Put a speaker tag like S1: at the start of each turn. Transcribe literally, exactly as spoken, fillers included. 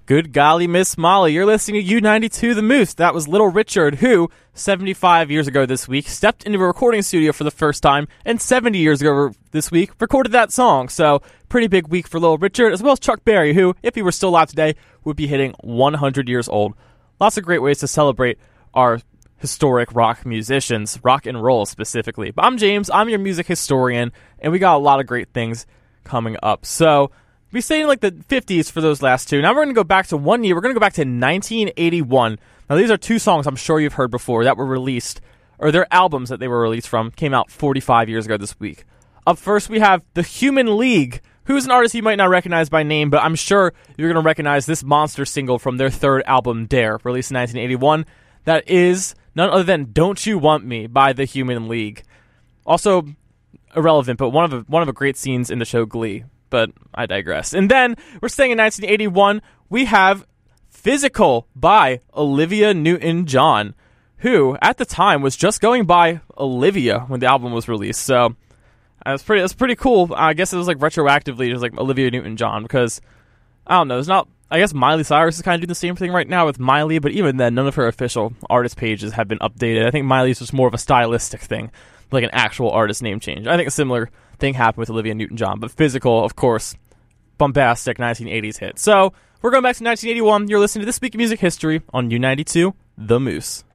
S1: Good golly, Miss Molly, you're listening to U ninety-two The Moose. That was Little Richard, who, seventy-five years ago this week, stepped into a recording studio for the first time, and seventy years ago this week, recorded that song. So, pretty big week for Little Richard, as well as Chuck Berry, who, if he were still alive today, would be hitting one hundred years old. Lots of great ways to celebrate our historic rock musicians, rock and roll specifically. But I'm James, I'm your music historian, and we got a lot of great things coming up. So, we stayed in like the fifties for those last two. Now we're going to go back to one year. We're going to go back to nineteen eighty-one. Now these are two songs I'm sure you've heard before that were released, or their albums that they were released from, came out forty-five years ago this week. Up first, we have The Human League, who's an artist you might not recognize by name, but I'm sure you're going to recognize this monster single from their third album, Dare, released in nineteen eighty-one. That is none other than Don't You Want Me by The Human League. Also irrelevant, but one of the, one of the great scenes in the show Glee. But I digress. And then we're staying in nineteen eighty-one. We have Physical by Olivia Newton-John, who at the time was just going by Olivia when the album was released. So that's pretty. That's pretty cool. I guess it was like retroactively just like Olivia Newton-John, because I don't know. It's not. I guess Miley Cyrus is kind of doing the same thing right now with Miley, but even then, none of her official artist pages have been updated. I think Miley's just more of a stylistic thing, like an actual artist name change. I think a similar thing happened with Olivia Newton-John, but Physical, of course, bombastic nineteen eighties hit. So we're going back to nineteen eighty-one. You're listening to This Week in Music History on U ninety-two, The Moose.